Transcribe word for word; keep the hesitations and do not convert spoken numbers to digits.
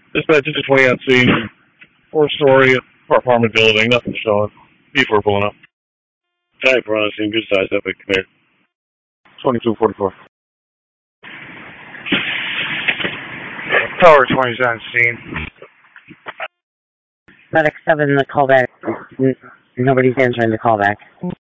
Dispatch to twenty on scene. Four-story apartment building. Nothing showing. People are pulling up. Type, we're on the scene. Good size. That big. Come here. twenty-two forty-four. Tower twenty is on scene. FedEx seven, the callback. Nobody's answering the callback.